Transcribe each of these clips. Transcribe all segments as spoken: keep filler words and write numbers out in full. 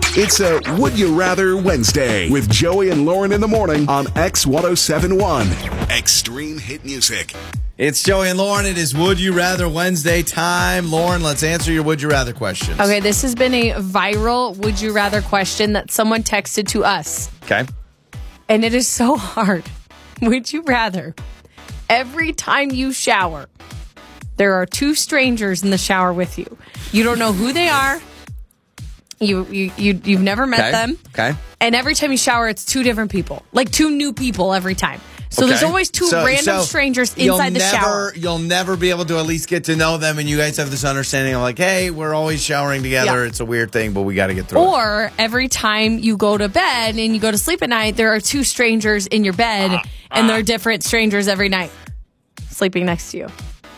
It's a Would You Rather Wednesday with Joey and Lauren in the morning on X ten seventy-one. Extreme hit music. It's Joey and Lauren. It is Would You Rather Wednesday time. Lauren, let's answer your Would You Rather questions. Okay, this has been a viral Would You Rather question that someone texted to us. Okay. And it is so hard. Would you rather every time you shower, there are two strangers in the shower with you. You don't know who they are. You, you, you, you've never met Okay. them. Okay. And every time you shower, it's two different people. Like two new people every time. So Okay. there's always two So- random so strangers you'll inside the never, shower. You'll never be able to at least get to know them, and you guys have this understanding of like, hey, we're always showering together. Yeah. It's a weird thing, but we got to get through it. Or every time you go to bed and you go to sleep at night, there are two strangers in your bed, Ah, and they're different strangers every night sleeping next to you.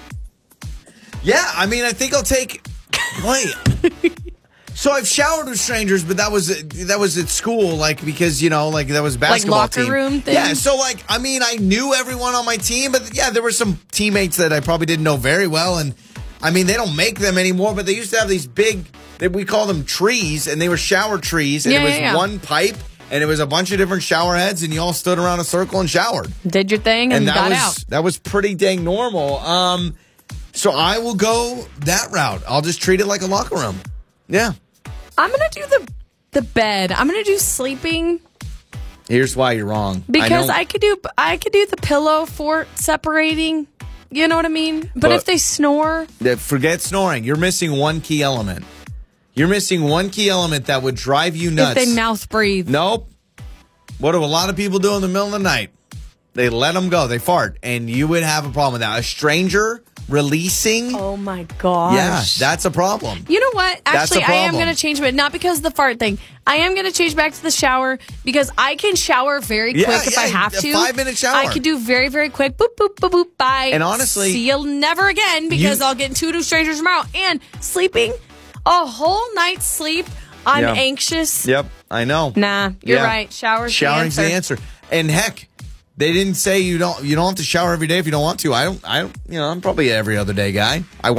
Yeah, I mean, I think I'll take. Wait. So I've showered with strangers, but that was that was at school, like because you know, like that was a basketball locker team. room thing? Yeah, so like I mean, I knew everyone on my team, but yeah, there were some teammates that I probably didn't know very well, and I mean, they don't make them anymore, but they used to have these big, we call them trees, and they were shower trees, and Yeah, it was yeah, yeah. one pipe, and it was a bunch of different shower heads, and you all stood around a circle and showered. Did your thing and, And that got was out. that was pretty dang normal. Um, so I will go that route. I'll just treat it like a locker room. Yeah. I'm going to do the the bed. I'm going to do sleeping Here's why you're wrong. because know- I, could do I could do the pillow fort separating. You know what I mean? But, But- if they snore, that- forget snoring. You're missing one key element. You're missing one key element that would drive you nuts. if they mouth breathe. Nope. What do a lot of people do in the middle of the night? They let them go. They fart, and you would have a problem with that. A stranger releasing. Oh my gosh. Yeah, that's a problem. You know what? That's Actually, a I am problem. going to change it. Not because of the fart thing. I am going to change back to the shower because I can shower very quick Yeah, if yeah, I have a to. five-minute shower. I could do very, very quick. Boop, boop, boop, boop. Bye. And honestly- see you never again because You- I'll get two new strangers tomorrow. And sleeping a whole night's sleep. I'm Yeah. anxious. Yep, I know. Nah, you're Yeah. right. Shower's Showering's the the answer. answer. And heck, they didn't say you don't you don't have to shower every day if you don't want to. I don't I don't you know, I'm probably an every other day guy. I